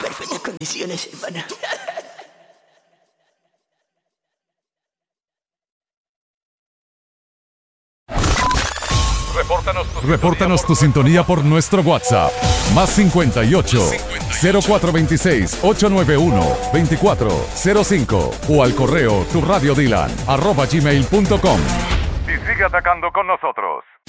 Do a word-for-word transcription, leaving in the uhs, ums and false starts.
perfectas condiciones, hermano. Repórtanos tu, Repórtanos tu sintonía por nuestro WhatsApp. Más cincuenta y ocho, cero cuatro veintiséis, ochocientos noventa y uno, veinticuatro cero cinco o al correo tu radio dylan arroba gmail punto com. Y sigue atacando con nosotros.